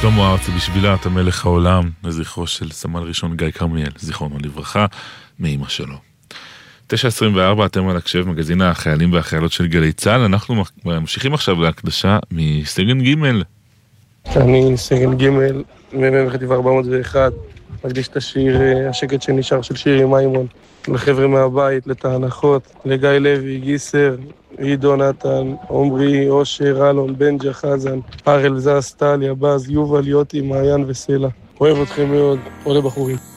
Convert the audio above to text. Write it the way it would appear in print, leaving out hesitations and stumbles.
שלמה ארצי בשבילת המלך העולם, לזכרו של סמל ראשון גיא כרמיאל, זיכרונו לברכה, מאמא שלו. 9:24, אתם על הקשב, מגזין החיילים והחיילות של גלי צה"ל. אנחנו ממשיכים עכשיו להקדשה מסגן ג'. אני סגן ג' מ"מ חטיבה 401, מקדיש את השיר השקט שנשאר של שירי מימון לחבר'ה מהבית, לתענכות, לגיא לוי, גיסר, עידו נתן, עומרי, אושר, אלון, בנג'ה, חזן, ארל זס, טליה, בז, יובל, יוטי, מעיין וסלע. אוהב אתכם מאוד, עולה בחורים.